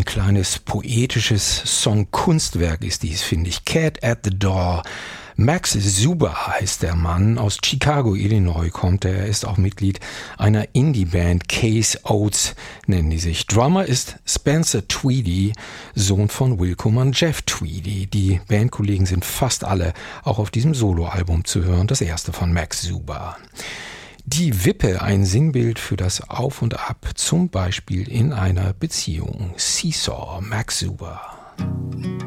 Ein kleines poetisches Songkunstwerk ist dies, finde ich. Cat at the Door. Max Zuber heißt der Mann, aus Chicago, Illinois kommt er. Er ist auch Mitglied einer Indie-Band, Case Oats nennen die sich. Drummer ist Spencer Tweedy, Sohn von Wilco und Jeff Tweedy. Die Bandkollegen sind fast alle auch auf diesem Soloalbum zu hören, das erste von Max Zuber. Die Wippe, ein Sinnbild für das Auf und Ab, zum Beispiel in einer Beziehung. Seesaw, Max Zuber.